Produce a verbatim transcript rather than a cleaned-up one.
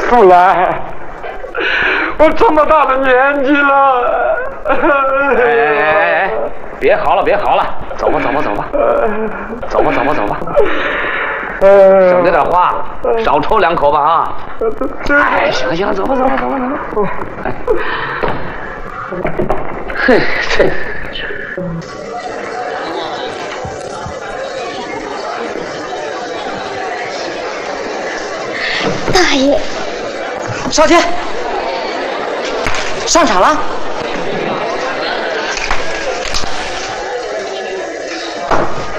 出来。我这么大的年纪了。 哎哎哎，别嚎了，别嚎了，走吧，走吧，走吧，走吧，走吧，走吧。省着点花，少抽两口吧啊！哎，行行，走吧，走吧，走吧，走吧。哎，嘿，这。 大爷， 少天，上场了。